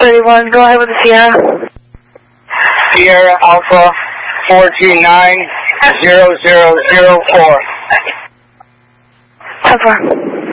31, go ahead with the Sierra. Sierra Alpha 4290004. So far.